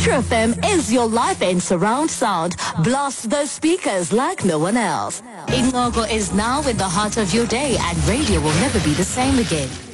Metro FM is your life in surround sound. Blast those speakers like no one else. Ingogo is now in the heart of your day and radio will never be the same again.